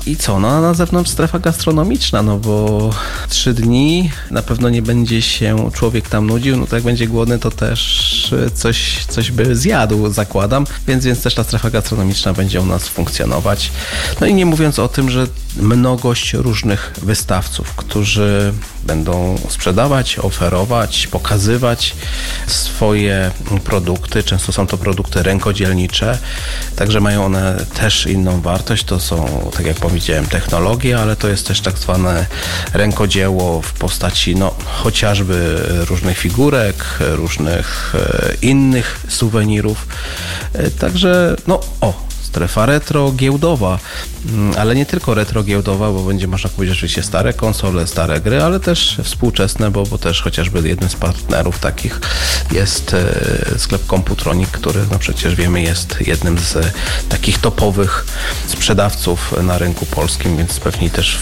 I co? No a na zewnątrz strefa gastronomiczna, no bo 3 dni na pewno nie będzie się człowiek tam nudził, no to jak będzie głodny, to też coś by zjadł, zakładam, więc też ta strefa gastronomiczna będzie u nas funkcjonować. No i nie mówiąc o tym, że mnogość różnych wystawców, którzy będą sprzedawać, oferować, pokazywać swoje produkty. Często są to produkty rękodzielnicze, także mają one też inną wartość. To są, tak jak powiedziałem, technologie, ale to jest też tak zwane rękodzieło w postaci chociażby różnych figurek, różnych innych suwenirów. Także strefa retro giełdowa, ale nie tylko retro giełdowa, bo będzie można kupić oczywiście stare konsole, stare gry, ale też współczesne, bo też chociażby jednym z partnerów takich jest sklep Computronic, który przecież wiemy jest jednym z takich topowych sprzedawców na rynku polskim, więc pewnie też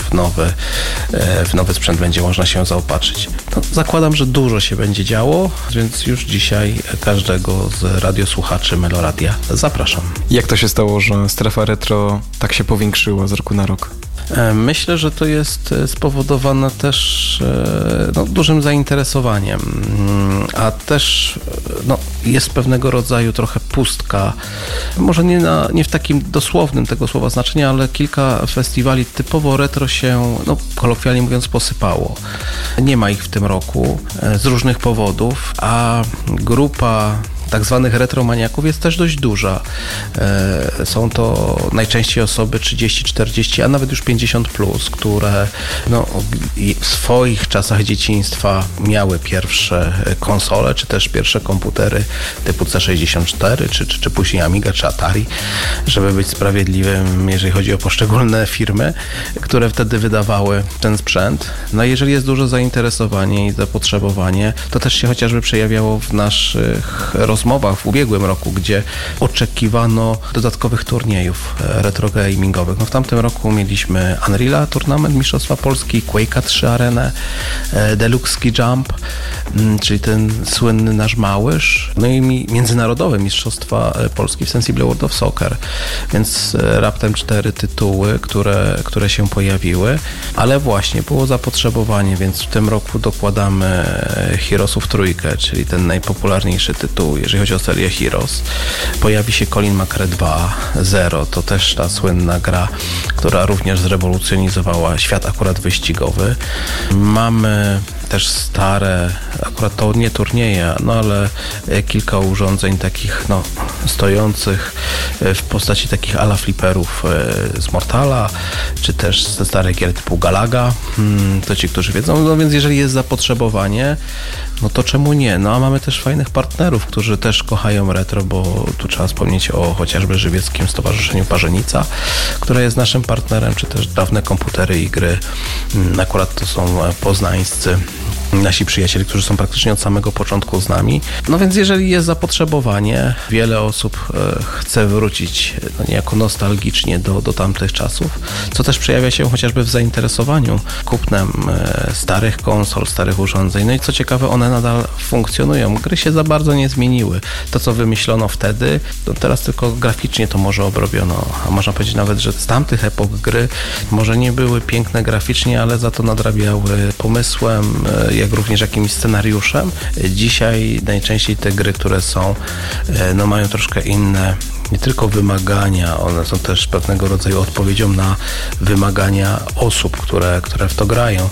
w nowy sprzęt będzie można się zaopatrzyć. Zakładam, że dużo się będzie działo, więc już dzisiaj każdego z radiosłuchaczy Meloradia zapraszam. Jak to się stało, że strefa retro tak się powiększyła z roku na rok? Myślę, że to jest spowodowane też dużym zainteresowaniem, a też jest pewnego rodzaju trochę pustka, może nie w takim dosłownym tego słowa znaczeniu, ale kilka festiwali typowo retro się, kolokwialnie mówiąc, posypało. Nie ma ich w tym roku z różnych powodów, a grupa tak zwanych retromaniaków jest też dość duża. Są to najczęściej osoby 30, 40, a nawet już 50+, które w swoich czasach dzieciństwa miały pierwsze konsole, czy też pierwsze komputery typu C64, czy później Amiga, czy Atari, żeby być sprawiedliwym, jeżeli chodzi o poszczególne firmy, które wtedy wydawały ten sprzęt. Jeżeli jest duże zainteresowanie i zapotrzebowanie, to też się chociażby przejawiało w naszych rozmowach w ubiegłym roku, gdzie oczekiwano dodatkowych turniejów retro gamingowych. W tamtym roku mieliśmy Unreal'a, turnament Mistrzostwa Polski, Quake'a 3 Arenę, Deluxe Ski Jump, czyli ten słynny nasz Małysz, i międzynarodowe Mistrzostwa Polski w Sensible World of Soccer, więc raptem 4 tytuły, które się pojawiły, ale właśnie było zapotrzebowanie, więc w tym roku dokładamy Heroesów trójkę, czyli ten najpopularniejszy tytuł, jeżeli chodzi o serię Heroes. Pojawi się Colin McRae 2 Zero, to też ta słynna gra, która również zrewolucjonizowała świat akurat wyścigowy. Mamy też stare, akurat to nie turnieje, ale kilka urządzeń takich stojących w postaci takich ala fliperów z Mortala, czy też ze starych gier typu Galaga. To ci, którzy wiedzą, więc jeżeli jest zapotrzebowanie, to czemu nie? A mamy też fajnych partnerów, którzy też kochają retro, bo tu trzeba wspomnieć o chociażby Żywieckim Stowarzyszeniu Parzenica, które jest naszym partnerem, czy też Dawne Komputery i Gry. Akurat to są poznańscy nasi przyjaciele, którzy są praktycznie od samego początku z nami. Więc jeżeli jest zapotrzebowanie, wiele osób chce wrócić niejako nostalgicznie do tamtych czasów, co też przejawia się chociażby w zainteresowaniu kupnem starych konsol, starych urządzeń. I co ciekawe, one nadal funkcjonują. Gry się za bardzo nie zmieniły. To, co wymyślono wtedy, to teraz tylko graficznie to może obrobiono. A można powiedzieć nawet, że z tamtych epok gry może nie były piękne graficznie, ale za to nadrabiały pomysłem, jak również jakimś scenariuszem. Dzisiaj najczęściej te gry, które są, mają troszkę inne nie tylko wymagania, one są też pewnego rodzaju odpowiedzią na wymagania osób, które w to grają.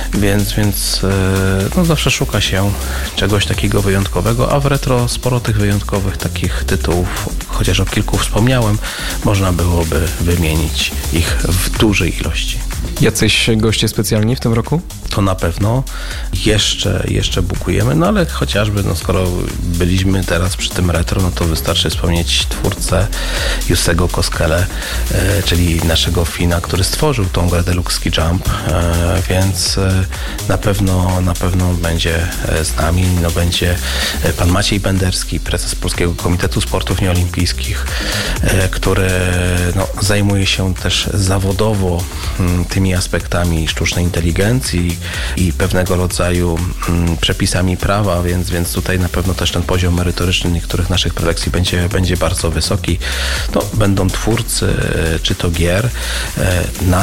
Więc zawsze szuka się czegoś takiego wyjątkowego, a w retro sporo tych wyjątkowych takich tytułów, chociaż o kilku wspomniałem, można byłoby wymienić ich w dużej ilości. Jacyś goście specjalni w tym roku? To na pewno. Jeszcze bukujemy, ale chociażby, skoro byliśmy teraz przy tym retro, to wystarczy wspomnieć twórcę Jussego Koskele, czyli naszego Fina, który stworzył tą grę Deluxe Ski Jump, więc na pewno będzie z nami, będzie pan Maciej Benderski, prezes Polskiego Komitetu Sportów Nieolimpijskich, który zajmuje się też zawodowo tymi aspektami sztucznej inteligencji i pewnego rodzaju przepisami prawa, więc tutaj na pewno też ten poziom merytoryczny niektórych naszych prelekcji będzie bardzo wysoki. wysoki, no, będą twórcy czy to gier,